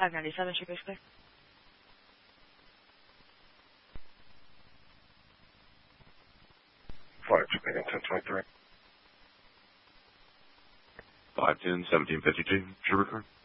597, Chico Square. Flight Japan 1023. 510, 1752, Sugar Car.